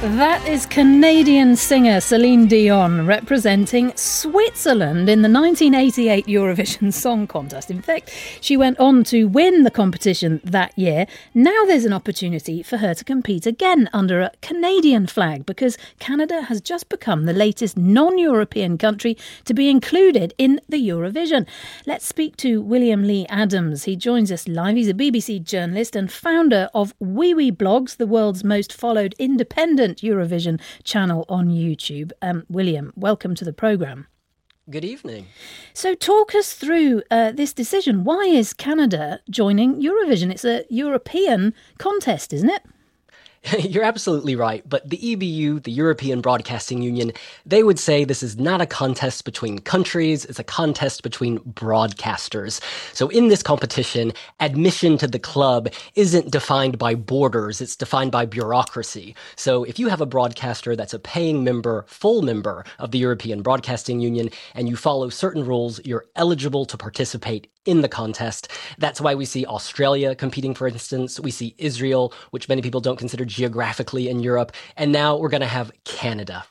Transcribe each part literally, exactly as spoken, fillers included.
That is Canadian singer Celine Dion representing Switzerland in the nineteen eighty-eight Eurovision Song Contest. In fact, she went on to win the competition that year. Now there's an opportunity for her to compete again under a Canadian flag because Canada has just become the latest non-European country to be included in the Eurovision. Let's speak to William Lee Adams. He joins us live. He's a B B C journalist and founder of Wee Wee Blogs, the world's most followed independent Eurovision channel on YouTube. Um, William, welcome to the programme. Good evening. So talk us through uh, this decision. Why is Canada joining Eurovision? It's a European contest, isn't it? You're absolutely right, but the E B U, the European Broadcasting Union, they would say this is not a contest between countries, it's a contest between broadcasters. So in this competition, admission to the club isn't defined by borders, it's defined by bureaucracy. So if you have a broadcaster that's a paying member, full member of the European Broadcasting Union, and you follow certain rules, you're eligible to participate in the contest. That's why we see Australia competing, for instance. We see Israel, which many people don't consider geographically in Europe. And now we're going to have Canada.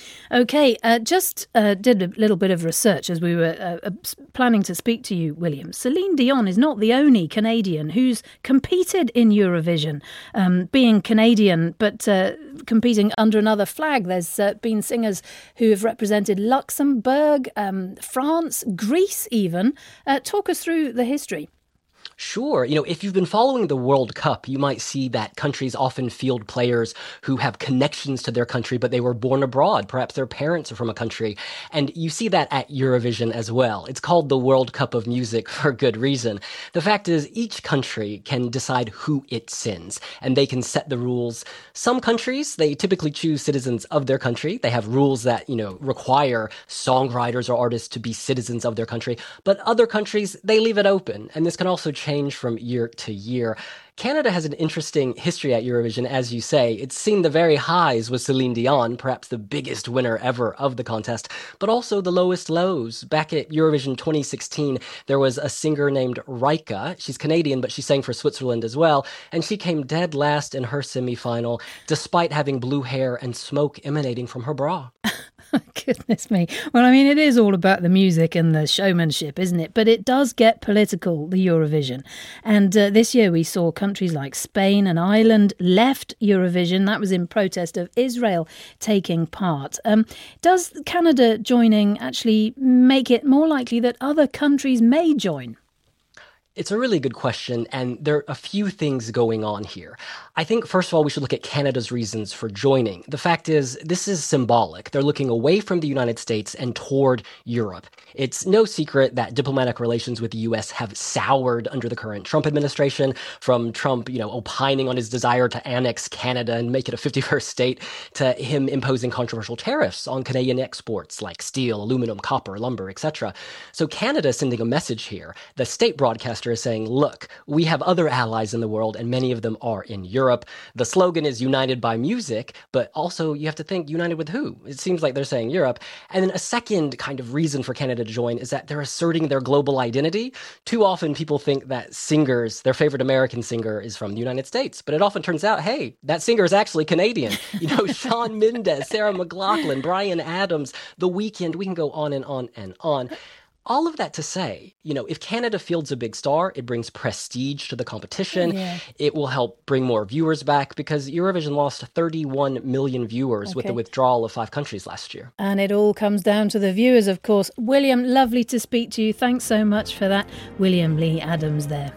OK, uh, just uh, did a little bit of research as we were uh, planning to speak to you, William. Celine Dion is not the only Canadian who's competed in Eurovision, um, being Canadian, but uh, competing under another flag. There's uh, been singers who have represented Luxembourg, um, France, Greece even. Uh, talk us through the history. Sure. You know, if you've been following the World Cup, you might see that countries often field players who have connections to their country, but they were born abroad. Perhaps their parents are from a country. And you see that at Eurovision as well. It's called the World Cup of Music for good reason. The fact is, each country can decide who it sends, and they can set the rules. Some countries, they typically choose citizens of their country. They have rules that, you know, require songwriters or artists to be citizens of their country. But other countries, they leave it open. And this can also change from year to year. Canada has an interesting history at Eurovision, as you say. It's seen the very highs with Celine Dion, perhaps the biggest winner ever of the contest, but also the lowest lows. Back at Eurovision twenty sixteen, there was a singer named Raika. She's Canadian, but she sang for Switzerland as well, and she came dead last in her semifinal, despite having blue hair and smoke emanating from her bra. Goodness me. Well, I mean, it is all about the music and the showmanship, isn't it? But it does get political, the Eurovision. And uh, this year we saw countries like Spain and Ireland left Eurovision. That was in protest of Israel taking part. Um, does Canada joining actually make it more likely that other countries may join? It's a really good question, and there are a few things going on here. I think, first of all, we should look at Canada's reasons for joining. The fact is, this is symbolic. They're looking away from the United States and toward Europe. It's no secret that diplomatic relations with the U S have soured under the current Trump administration, from Trump, you know, opining on his desire to annex Canada and make it a fifty-first state, to him imposing controversial tariffs on Canadian exports like steel, aluminum, copper, lumber, et cetera. So Canada is sending a message here. The state broadcaster is saying, look, we have other allies in the world, and many of them are in Europe. The slogan is united by music, but also you have to think united with who? It seems like they're saying Europe. And then a second kind of reason for Canada to join is that they're asserting their global identity. Too often people think that singers, their favorite American singer is from the United States, but it often turns out, hey, that singer is actually Canadian. You know, Shawn Mendes, Sarah McLachlan, Bryan Adams, The Weeknd, we can go on and on and on. All of that to say, you know, if Canada fields a big star, it brings prestige to the competition. Yeah. It will help bring more viewers back because Eurovision lost thirty-one million viewers okay. with the withdrawal of five countries last year. And it all comes down to the viewers, of course. William, lovely to speak to you. Thanks so much for that. William Lee Adams there.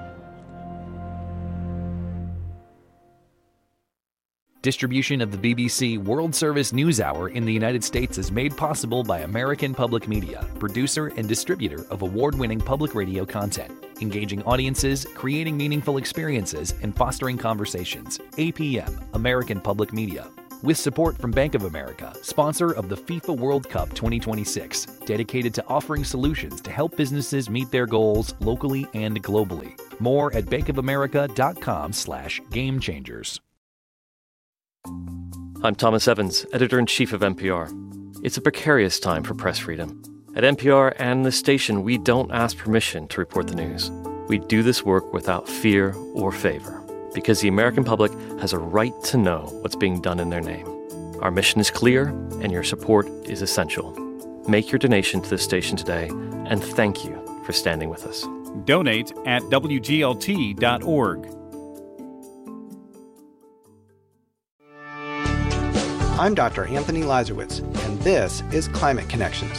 Distribution of the B B C World Service News Hour in the United States is made possible by American Public Media, producer and distributor of award-winning public radio content, engaging audiences, creating meaningful experiences, and fostering conversations. A P M, American Public Media. With support from Bank of America, sponsor of the FIFA World Cup twenty twenty-six, dedicated to offering solutions to help businesses meet their goals locally and globally. More at bankofamerica.com slash game changers. I'm Thomas Evans, Editor-in-Chief of N P R. It's a precarious time for press freedom. At N P R and the station, we don't ask permission to report the news. We do this work without fear or favor. because the American public has a right to know what's being done in their name. Our mission is clear, and your support is essential. Make your donation to this station today, and thank you for standing with us. Donate at W G L T dot org. I'm Doctor Anthony Lazarowitz, and this is Climate Connections.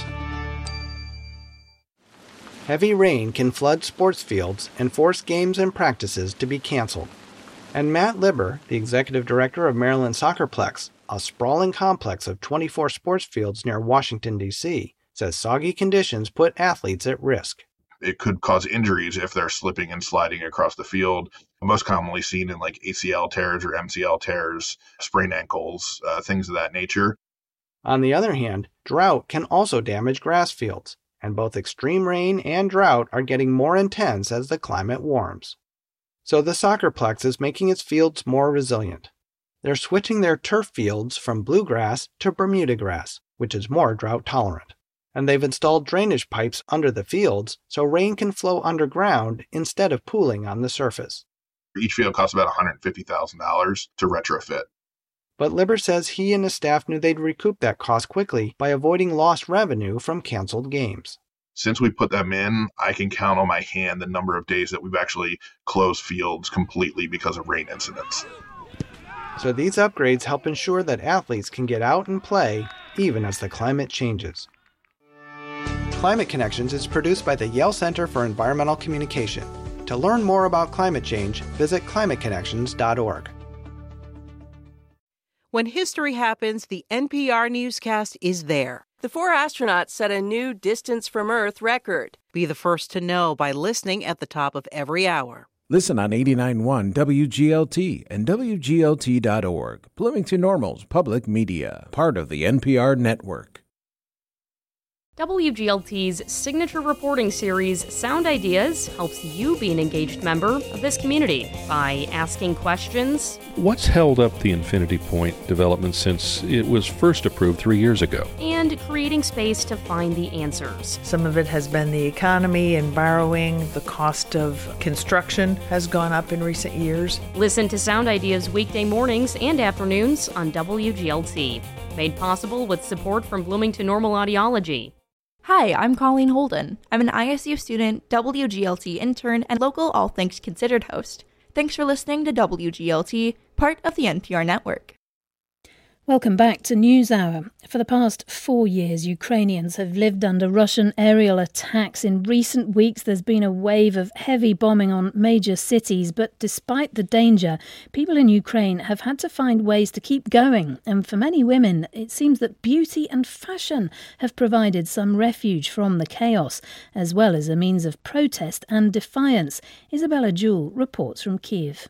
Heavy rain can flood sports fields and force games and practices to be canceled. And Matt Libber, the executive director of Maryland Soccerplex, a sprawling complex of twenty-four sports fields near Washington, D C, says soggy conditions put athletes at risk. It could cause injuries if they're slipping and sliding across the field, most commonly seen in like A C L tears or M C L tears, sprained ankles, uh, things of that nature. On the other hand, drought can also damage grass fields, and both extreme rain and drought are getting more intense as the climate warms. So the Soccerplex is making its fields more resilient. They're switching their turf fields from bluegrass to Bermuda grass, which is more drought tolerant. And they've installed drainage pipes under the fields so rain can flow underground instead of pooling on the surface. Each field costs about one hundred fifty thousand dollars to retrofit. But Libber says he and his staff knew they'd recoup that cost quickly by avoiding lost revenue from canceled games. Since we put them in, I can count on my hand the number of days that we've actually closed fields completely because of rain incidents. So these upgrades help ensure that athletes can get out and play even as the climate changes. Climate Connections is produced by the Yale Center for Environmental Communication. To learn more about climate change, visit climate connections dot org. When history happens, the N P R newscast is there. The four astronauts set a new distance from Earth record. Be the first to know by listening at the top of every hour. Listen on eighty-nine point one W G L T and W G L T dot org. Bloomington Normal's public media, part of the N P R network. W G L T's signature reporting series, Sound Ideas, helps you be an engaged member of this community by asking questions. What's held up the Infinity Point development since it was first approved three years ago? And creating space to find the answers. Some of it has been the economy and borrowing. The cost of construction has gone up in recent years. Listen to Sound Ideas weekday mornings and afternoons on W G L T. Made possible with support from Bloomington Normal Audiology. Hi, I'm Colleen Holden. I'm an I S U student, W G L T intern, and local All Things Considered host. Thanks for listening to W G L T, part of the N P R network. Welcome back to NewsHour. For the past four years, Ukrainians have lived under Russian aerial attacks. In recent weeks, there's been a wave of heavy bombing on major cities. But despite the danger, people in Ukraine have had to find ways to keep going. And for many women, it seems that beauty and fashion have provided some refuge from the chaos, as well as a means of protest and defiance. Isabella Jewell reports from Kyiv.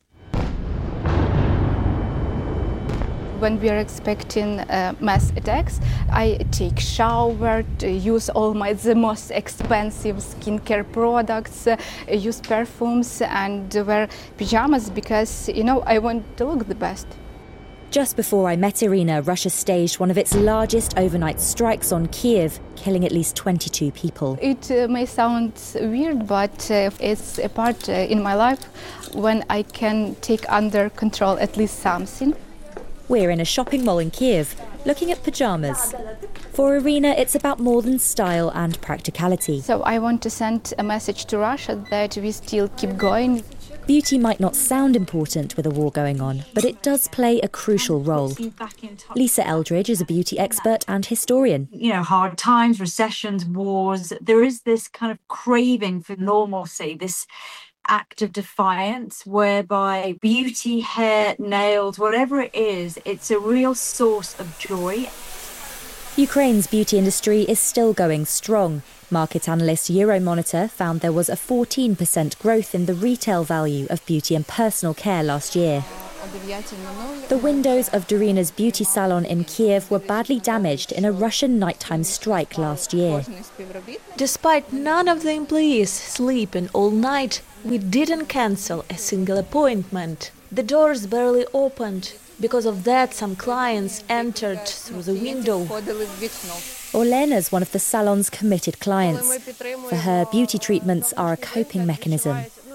When we are expecting uh, mass attacks, I take shower, use all my the most expensive skincare products, uh, use perfumes, and wear pajamas because, you know, I want to look the best. Just before I met Irina, Russia staged one of its largest overnight strikes on Kyiv, killing at least twenty-two people. It uh, may sound weird, but uh, it's a part uh, in my life when I can take under control at least something. We're in a shopping mall in Kyiv, looking at pyjamas. For Irina, it's about more than style and practicality. So I want to send a message to Russia that we still keep going. Beauty might not sound important with a war going on, but it does play a crucial role. Lisa Eldridge is a beauty expert and historian. You know, hard times, recessions, wars, there is this kind of craving for normalcy, this act of defiance whereby beauty, hair, nails, whatever it is, it's a real source of joy. Ukraine's beauty industry is still going strong. Market analyst Euromonitor found there was a fourteen percent growth in the retail value of beauty and personal care last year. The windows of Darina's beauty salon in Kyiv were badly damaged in a Russian nighttime strike last year. Despite none of the employees sleeping all night, we didn't cancel a single appointment. The doors barely opened. Because of that, some clients entered through the window. Olena's one of the salon's committed clients. For her, beauty treatments are a coping mechanism.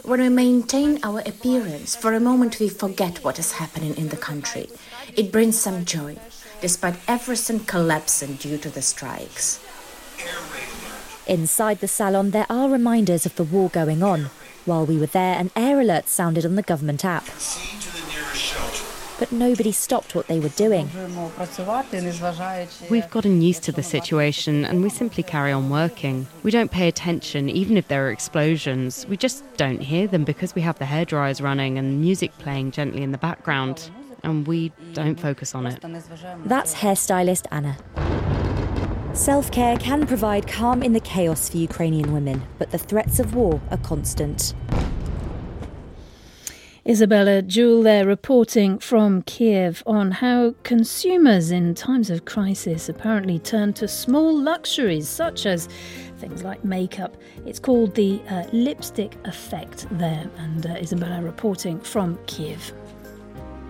when we maintain our appearance, for a moment we forget what is happening in the country. It brings some joy, despite everything collapsing due to the strikes. Inside the salon, there are reminders of the war going on. While we were there, an air alert sounded on the government app. But nobody stopped what they were doing. We've gotten used to the situation and we simply carry on working. We don't pay attention even if there are explosions. We just don't hear them because we have the hairdryers running and music playing gently in the background. And we don't focus on it. That's hairstylist Anna. Self-care can provide calm in the chaos for Ukrainian women, but the threats of war are constant. Isabella Jewell there reporting from Kiev on how consumers in times of crisis apparently turn to small luxuries such as things like makeup. It's called the uh, lipstick effect there, and uh, Isabella reporting from Kiev.